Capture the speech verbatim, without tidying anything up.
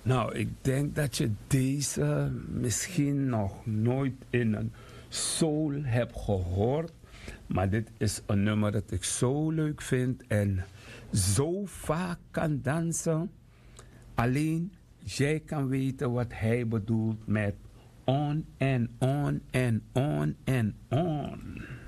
Nou, ik denk dat je deze misschien nog nooit in een soul hebt gehoord. Maar dit is een nummer dat ik zo leuk vind en zo vaak kan dansen. Alleen jij kan weten wat hij bedoelt met on en on en on en on.